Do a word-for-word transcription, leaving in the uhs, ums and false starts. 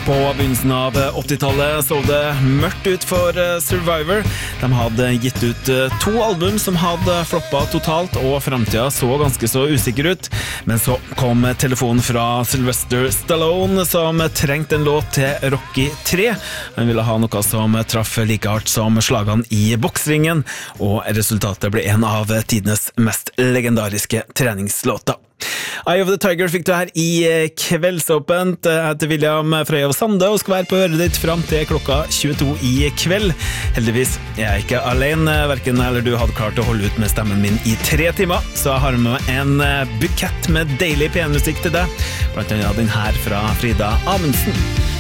På begynnelsen av åttitallet så det mørkt ut for Survivor. De hadde gitt ut to album som hadde floppet totalt, og fremtiden så ganske så usikker ut. Men så kom telefonen fra Sylvester Stallone, som trengte en låt til Rocky tre. Han ville ha noe som traff like hardt som slagene i boksringen, og resultatet ble en av tidenes mest legendariske treningslåter. Eye of the Tiger fikk du her i Kveldsåpent. Jeg heter William Frøyov Sande og skal være på øret ditt frem til klokka tjueto i kveld. Heldigvis er jeg ikke alene, hverken eller du hadde klart å holde ut med stemmen min i tre timer, så jeg har med en bukett med deilig penmusikk til deg, blant annet den her fra Frida Amundsen.